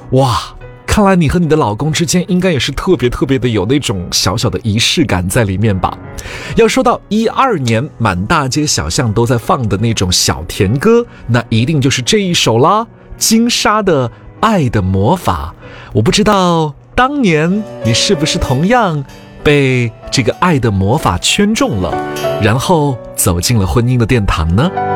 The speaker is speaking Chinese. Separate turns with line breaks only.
哇，看来你和你的老公之间应该也是特别的有那种小小的仪式感在里面吧。要说到12年满大街小巷都在放的那种小甜歌，那一定就是这一首啦，金莎的《爱的魔法》。我不知道当年你是不是同样被这个爱的魔法圈中了，然后走进了婚姻的殿堂呢？